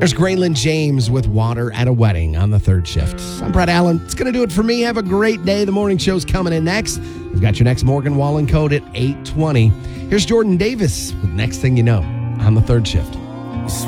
There's Graylin James with Water at a Wedding on the third shift. I'm Brett Allen. It's going to do it for me. Have a great day. The morning show's coming in next. We've got your next Morgan Wallen Code at 8:20. Here's Jordan Davis with Next Thing You Know on the third shift.